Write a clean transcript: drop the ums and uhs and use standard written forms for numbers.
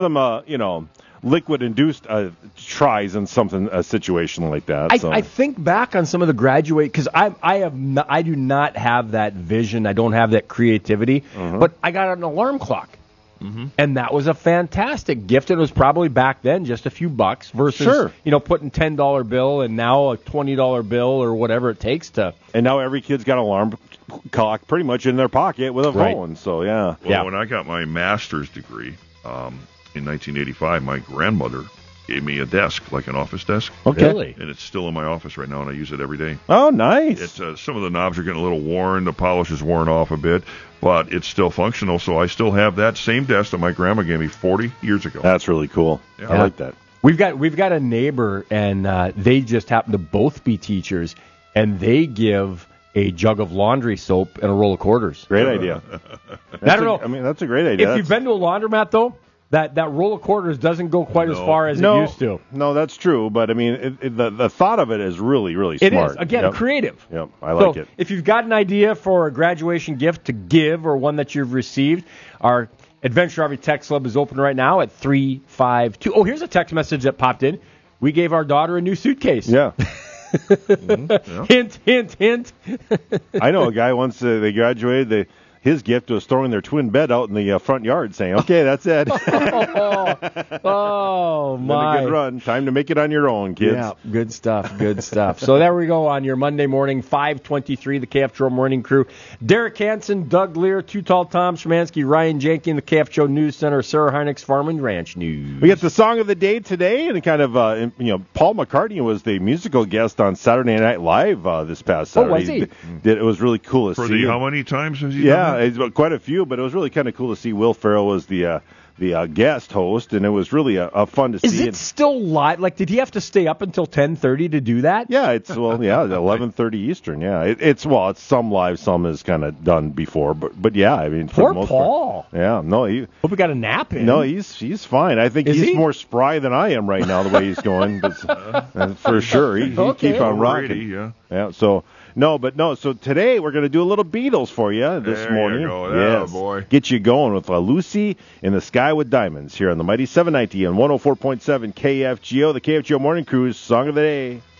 them, liquid-induced tries in a situation like that. I think back on some of the graduate, because I do not have that vision. I don't have that creativity. But I got an alarm clock. And that was a fantastic gift. It was probably back then just a few bucks versus putting $10 bill and now a $20 bill or whatever it takes to. And now every kid's got an alarm clock pretty much in their pocket with a phone. So yeah. Well, when I got my master's degree in 1985, my grandmother gave me a desk, like an office desk. Okay. Really? And it's still in my office right now, and I use it every day. Oh, nice. It's some of the knobs are getting a little worn. The polish is worn off a bit, but it's still functional, so I still have that same desk that my grandma gave me 40 years ago. That's really cool. Yeah. I like that. We've got a neighbor, and they just happen to both be teachers, and they give a jug of laundry soap and a roll of quarters. Great idea. I don't know. I mean, that's a great idea. If you've been to a laundromat, though, that roll of quarters doesn't go quite as far as it used to. No, that's true. But, I mean, the thought of it is really, really smart. It is. Again, creative. Yep, I like it. If you've got an idea for a graduation gift to give or one that you've received, our Adventure RV Text Club is open right now at 352. Oh, here's a text message that popped in. We gave our daughter a new suitcase. Yeah. Hint, hint, hint. I know a guy once they graduated. His gift was throwing their twin bed out in the front yard, saying, "Okay, that's it." Oh my! Been a good run. Time to make it on your own, kids. Yeah, good stuff. Good stuff. So there we go on your Monday morning, 5:23. The KFGO Morning Crew: Derek Hansen, Doug Lear, Too Tall Tom Szymanski, Ryan Janke, the KFGO News Center, Sarah Heinrichs, Farm and Ranch News. We get the song of the day today, and kind of Paul McCartney was the musical guest on Saturday Night Live this past Saturday. Oh, was he? It was really cool to see. How many times has he done that? It's quite a few, but it was really kind of cool to see Will Ferrell was the guest host, and it was really a fun to see. Is it still live? Like, did he have to stay up until 10:30 to do that? Yeah, 11:30 Eastern. Yeah, it's some live, some is kind of done before, but yeah, I mean, for poor the most Paul. Part, yeah, no, hope he got a nap in. No, he's fine. I think he's more spry than I am right now, the way he's going. But for sure, he keeps on rocking. Yeah. So. So today we're going to do a little Beatles for you this morning. There you go. Yes. Boy. Get you going with Lucy in the Sky with Diamonds here on the Mighty 790 and 104.7 KFGO, the KFGO Morning Crew's Song of the Day.